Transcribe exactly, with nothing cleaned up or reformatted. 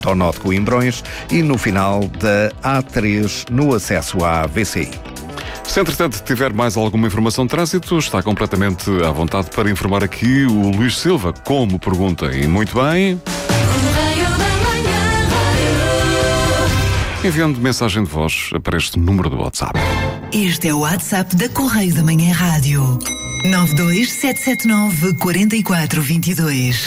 ao nó de Coimbrões e no final da A três no acesso à V C I. Se entretanto tiver mais alguma informação de trânsito, está completamente à vontade para informar aqui o Luís Silva, como pergunta. E muito bem. Enviando mensagem de voz para este número do WhatsApp. Este é o WhatsApp da Correio da Manhã Rádio. nove dois sete sete nove, quatro quatro dois dois.